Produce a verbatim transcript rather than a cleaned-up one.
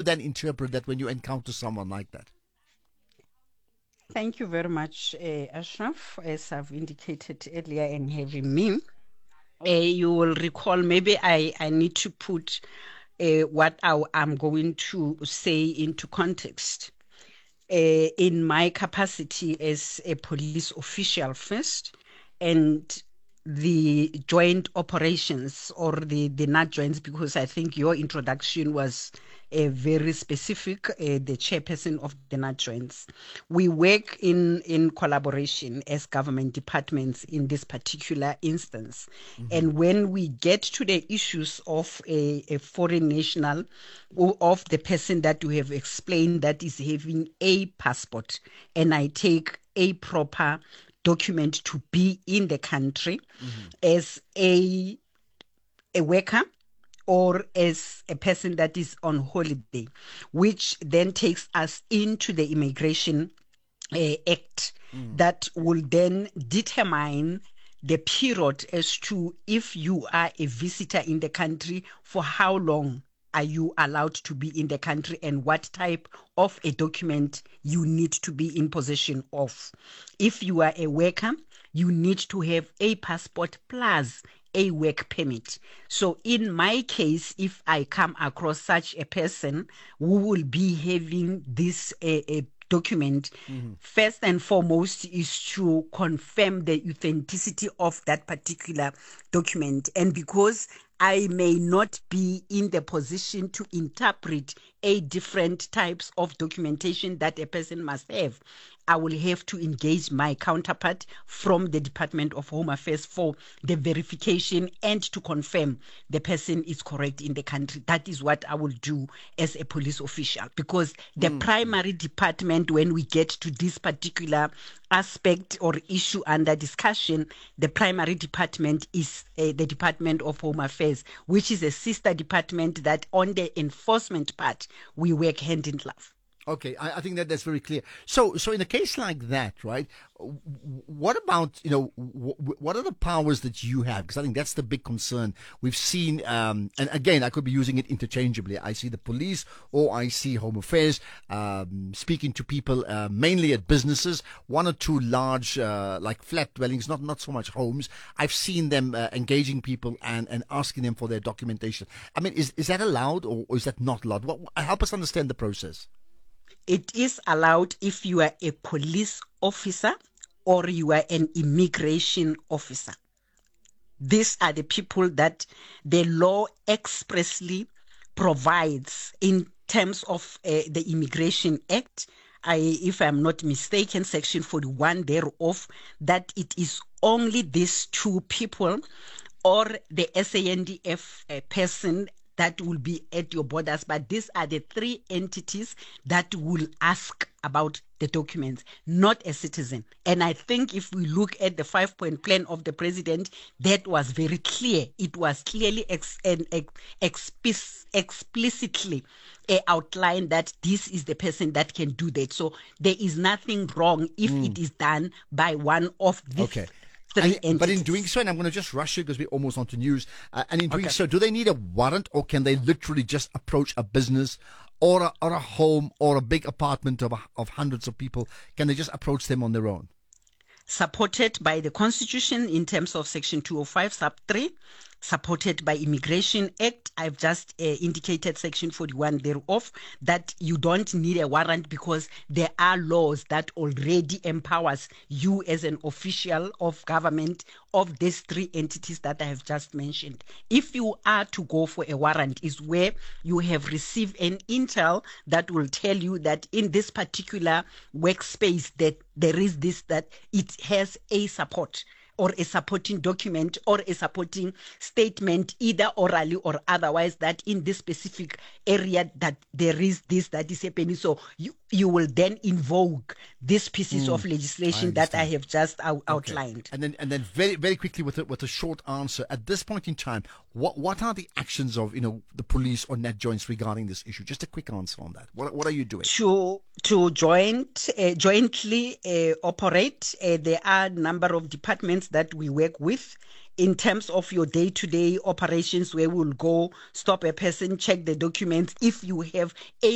then interpret that when you encounter someone like that? Thank you very much, uh, Ashraf. As I've indicated earlier and having me, uh, you will recall, maybe I, I need to put uh, what I, I'm going to say into context. Uh, in my capacity as a police official first, and the joint operations, or the, the not joints, because I think your introduction was uh, very specific, uh, the chairperson of the not joints. We work in, in collaboration as government departments in this particular instance. Mm-hmm. And when we get to the issues of a, a foreign national, or of the person that you have explained that is having a passport, and I take a proper document to be in the country, mm-hmm. as a a worker or as a person that is on holiday, which then takes us into the Immigration uh, Act, mm. that will then determine the period as to if you are a visitor in the country, for how long are you allowed to be in the country, and what type of a document you need to be in possession of. If you are a worker, you need to have a passport plus a work permit. So in my case, if I come across such a person who will be having this a, a document, mm-hmm. first and foremost is to confirm the authenticity of that particular document. And because I may not be in the position to interpret a different types of documentation that a person must have, I will have to engage my counterpart from the Department of Home Affairs for the verification and to confirm the person is correct in the country. That is what I will do as a police official, because the mm. primary department, when we get to this particular aspect or issue under discussion, the primary department is uh, the Department of Home Affairs, which is a sister department that on the enforcement part, we work hand in glove. Okay, I, I think that that's very clear. So, so in a case like that, right? What about, you know, w- what are the powers that you have? Because I think that's the big concern. We've seen, um, and again, I could be using it interchangeably. I see the police, or I see Home Affairs um, speaking to people, uh, mainly at businesses, one or two large, uh, like flat dwellings, not not so much homes. I've seen them uh, engaging people and, and asking them for their documentation. I mean, is is that allowed, or, or is that not allowed? What, help us understand the process. It is allowed if you are a police officer or you are an immigration officer. These are the people that the law expressly provides in terms of uh, the Immigration Act. I, if I'm not mistaken, Section forty-one thereof, that it is only these two people or the S A N D F uh, person that will be at your borders, but these are the three entities that will ask about the documents, not a citizen. And I think if we look at the five-point plan of the president, that was very clear. It was clearly ex- and ex- expi- explicitly uh, outlined that this is the person that can do that. So there is nothing wrong if mm. it is done by one of these. Okay. And, but in doing so, and I'm going to just rush you because we're almost on to news, uh, and in doing okay. so, do they need a warrant, or can they literally just approach a business or a, or a home or a big apartment of, of hundreds of people? Can they just approach them on their own? Supported by the Constitution in terms of Section two oh five, sub three, supported by Immigration Act. I've just uh, indicated Section forty-one thereof, that you don't need a warrant because there are laws that already empowers you as an official of government of these three entities that I have just mentioned. If you are to go for a warrant, is where you have received an intel that will tell you that in this particular workspace that there is this, that it has a support or a supporting document or a supporting statement, either orally or otherwise, that in this specific area that there is this that is happening. So you, you will then invoke these pieces mm, of legislation I that I have just out, okay. outlined. And then and then very very quickly with a, with a short answer, at this point in time, what what are the actions of, you know, the police or net joints regarding this issue? Just a quick answer on that. What what are you doing? To to joint uh, jointly uh, operate. Uh, there are a number of departments that we work with in terms of your day-to-day operations, where we'll go stop a person, check the documents. If you have a